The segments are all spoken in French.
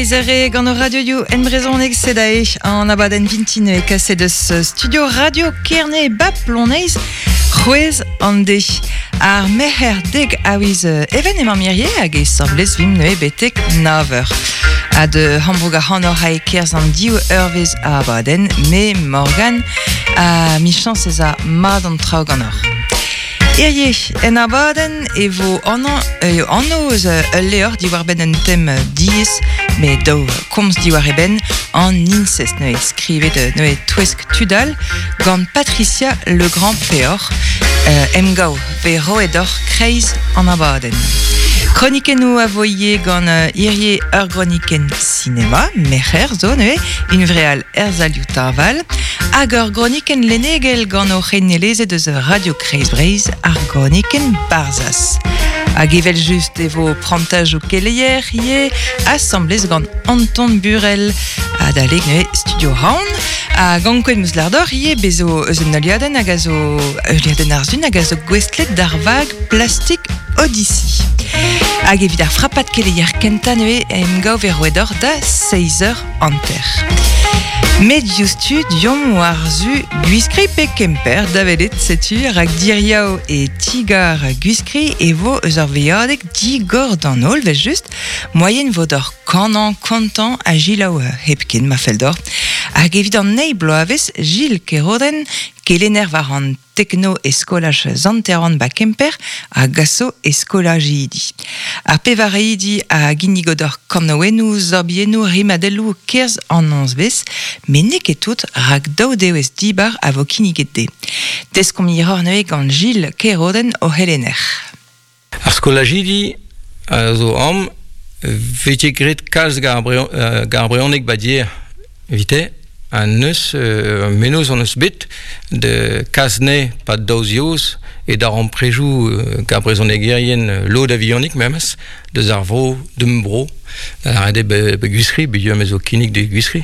Izere gant radio en brezhoneg sedae an abadenn vintine e kaset eus studio radio kerne bap ploneiz c'hwez an de ar meher deg aouiz even emañ mirie hag e sablez vim neue betek 9h. A de Hamburger Honor ha e kerz an diou eurvez a abadenn me Morgan a michans ez a mad an traoù gant or. Erie, en abadenn e vo annoz leor diwar ben un tem diez, me daou komz diwar ben an incest neue skrivet neue twesk tudal gant Patricia le Grand Peor emgao ve roedor kreiz an abadenn. Kroniken a voye gant Erie ur kroniken cinema, mecher zo neue, un vreal erzalioù tarval, hag ur kroniken lenegel gant o c'hennelezet eus Radio Kreizbreiz ar kroniken barzaz. Hag evel just evo prantaj o keleier ie assemblez gant Anton Burel a daleg neue Studio Round a gankouet meus lardor ie bezo eus un aliaden hag a zo aliaden ar zun hag a zo gwestlet d'ar vag plastik Odyssey. Hag evit ar frappat keleier kenta neue emgao veroedor da 6h anter. Met justu diom war zu guiskri pe kemper davelet setu rak diriao e tigar guiskri e vo eus ur veadeg digor d'an ol vel just moyen vo d'or kanan kontan a Gilao hepken ma feldor hag evit an nei bloavez Gilles Keroden kelener war an techno e skolaj zanteran ba kemper a gaso e skolaj idi. Ar pevareidi a ginigodor kamnoenou zorbienou rimadelou kerz an anzvez me nek tout rak daou deouez dibar a vo kinigedde. Deskom miror neue gant Gilles Keroden o helener. Ar skolaj idi a zo am vete gret kalz gar breonek badier vite an eus menoz an eus bet de kazne pat daouzioz et d'ar an prejou gar brezhoneg erien lod avionik memes deus ar vro deum bro ar ede be guiskri bidiom ezo kinik de guiskri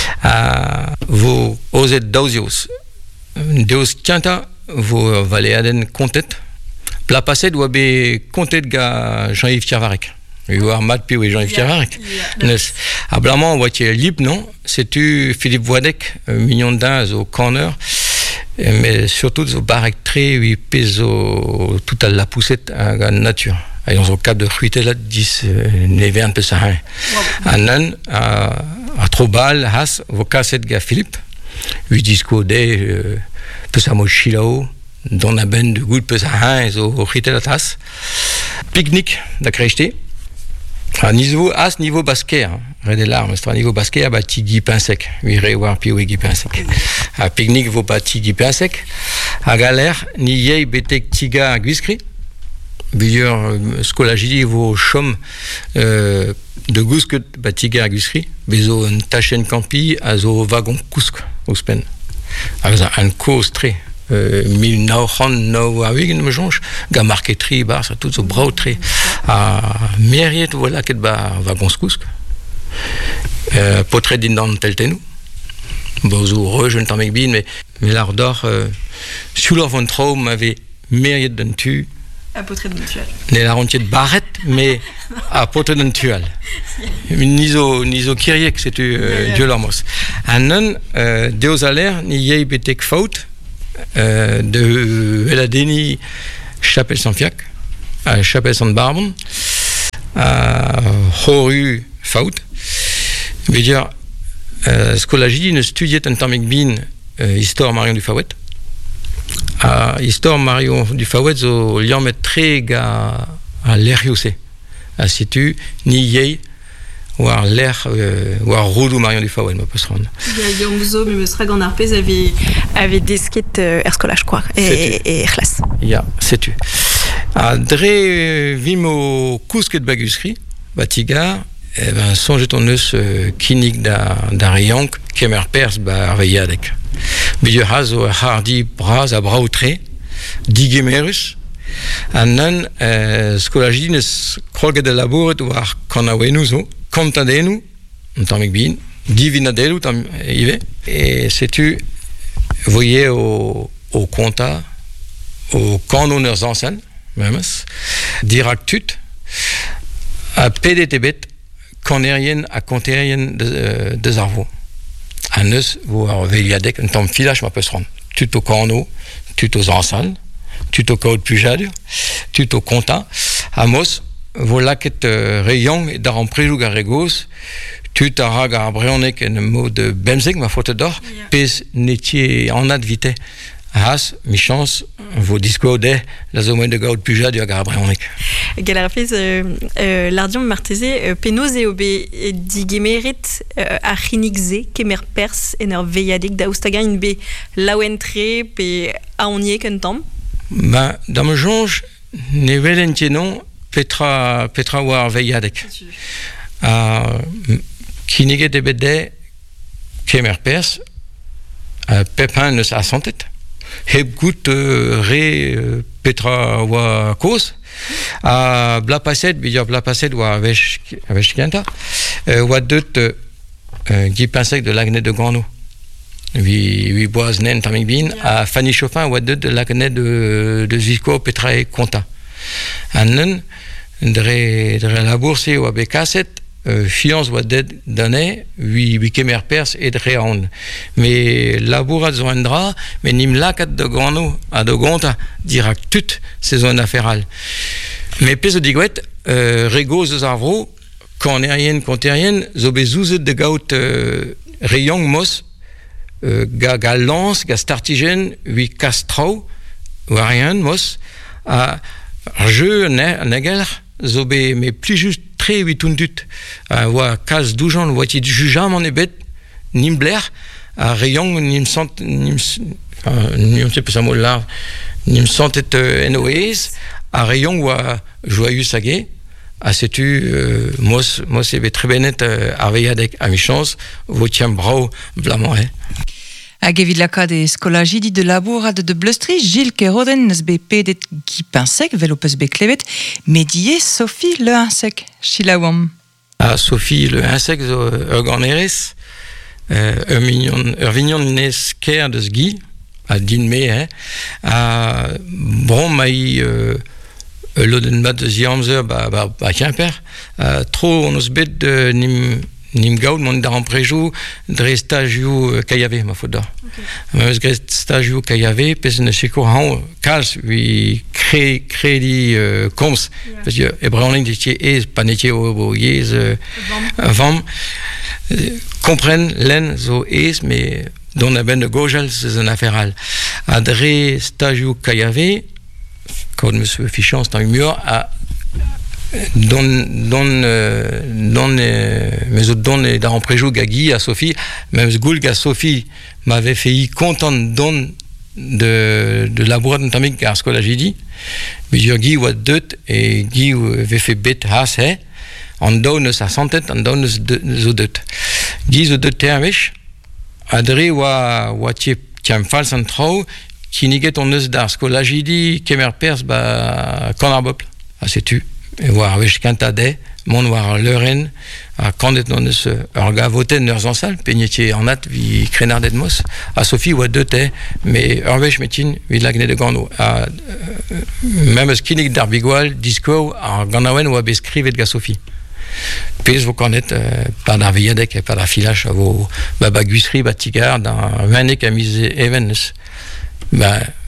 vo ozet daouzioz deoz tianta vo valeaden kontet pla paset oa be kontet ga Jean-Yves Tiavarek. You are mad pe Jean-Yves Tiavarek. Nes a blaman oa lip non, setu Philippe Voidec, mignon d'un zo corner, mais surtout zo barek tre oui pezo tout à la poussette à la nature. Ayons zo cap de ruitelat 10 nevern pe sa hein. Anan a trobal has vo kaset ga Philippe. Oui disco de pe sa mochilao don a ben de gout pe sa hein zo ruitelat has. Pique-nique da krejte. A niveau basker, rede larmes, a niveau basker, ba ti gipin sec, oui rewar pi oui gipin sec. A pique-nique vo ba ti gipin sec, a galer, ni yei betek tiga guiskri, bidur skolajidi vo chom de gousket ba tiga guiskri, bezo un tachen kampi a zo wagon kousk ouspen. A un koz tre. 1909 a wigen me jonge ga marketri bar sa tout zo brau tre a meriet voilà ket ba vagonskousk potret din dan teltenou bozo rejeun tamek bin mais l'ardor sous leur ventre m'avait meriet d'un tu a potret d'un tual ne la rontiet barret mais a potret d'un tual nizo kiriek c'est tu dieu lamos anon deoz aler ni yei betek faut de Eladeni Chapelle Saint-Fiac à Chapelle Saint-Barbon à Horu Faut veut dire skolajidi ne studiet un tamek bin histoire Marion du Fawet histoire Marion du Fawet zo liamet tre ga a l'eriose a situ ni yei war l'air war roudou Marion du Fawet ma peut rendre. Il y a Yomzo mais mesra gant arpez avait desket erskolaj quoi et khlas. Ya, c'est-tu. A dre vimo kousket baguskri batigar e ben sonjet on eus kinik da riank kemer pers ba arveiadek. Bidur hazo hardi braz a brautre digemerus anan skolajidi neus krolget de labouret war kanawenou zo Contadenou, un tamek bin, divinadelou tam ive, et sais-tu, voyez au compta, au canonneurs anciens, même, diractut, a PDTBet, konérien a konterien de zarvo. A neus vo ar veliadek un tamm filach ma peus ran. Tut o korno, tut o zansal, tut o kaout pujadur, tut o konta. A mos, vo laket reyong dar an prejoug ar regos, tut a rag ar breonek en mod bemzek ma fote d'or, pez netier anad vite. Has, mi chance, vo disko de la zo moen de gaout pujadur ar breonek. Galarfez, l'ardion marteze, penoz eo be digemerit a c'hinigze kemer pers en ur veiadik da oustagan be laouentre pe aoniek un tamm? Ben, da me jonge, ne velen tienon petra war veiadek. Kiniget e bede kemer pers, pepin neus a santet. Heb gout re petra oa koz, a bla paset, bidior bla paset oa avech kianta, oa deut gipinsek de lagnet de Gano. Vi boaz nen tamik bin, a Fanny Chauffin oa deut de lagnet de Zizko petra e konta. An nen, dre labourse oa be kaset, fianz oa deud dane, vi kemer pers et dre aon. Me labourat zo en dra, me nim lakat de Gano a de gonta dirak tut se zo en aferal. Me pez o digwet, rego zo zarvro, konterien, zo be zouzet de gaout reyong mos, ga lans, ga startigen, vi kastrau, oarian mos, a jeu negel, zo be me pli just tre vitundut, oa kaz doujan, oa ti jujam an ebet, nim bler, a reyong nim sant, nim se peus amol lar, nim santet enoez, a reyong oa joyus hage, a setu mos ebe trebenet ar veiadek a mi chans, vo tiam brao blamant he. Hag evit lakad e skolajidi de labourat de blustri, Gilles Keroden neus be pedet gipinsek, vel o peus be klevet, medie Sophie le insek, chilaouam. Sophie le insek zo ur ganerez, ur vignon nes ker deus gi, a din me, brom mai loden bat de ziamzer ba Kemper, tro on eus bet nim gaout mont dar an prejou dre stagioù kaiave ma fot da. Meus gret stagioù kaiave pez ne seko han kalz vi kredi komz, parce que ebreonek detier ez pa netier o yez vam kompren len zo ez, me don a ben de gojal se zan aferal. A dre stagioù kaiave, kaout meus fichans tan humeur, a mes autres dons dans un préjou gagi à Sophie, même goul à Sophie m'avait fait content don de la boîte notamment car ce que là j'ai dit, mais je Guy ou deux et Guy avait fait bête has he, en donne sa santé, en donne les deux. Guy aux deux termes, adré ou tiens false en trop, qui nigue ton neus d'ar ce que là j'ai dit, kemer pers ba konarbop, ah c'est tu. Et voir avec kantade, mon voir leuren, a kandet non eus ur gavoten ur zansal, pegnetier en at vi krenardet mos, a Sophie oa deux te, mais ur vech metin vi lagnet de Gano. Même eus kinig d'ar bigwal, disko, ar ganawen oa be skrivet ga Sophie. Pez vo kanet pa d'ar veiadek e pa d'ar filach a vo ba guisri, ba tigar, d'ar vanek a miz even eus.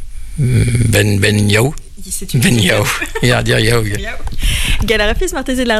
Ben yaou. Ben yaou. Ya dir yaou. Galarfez marteze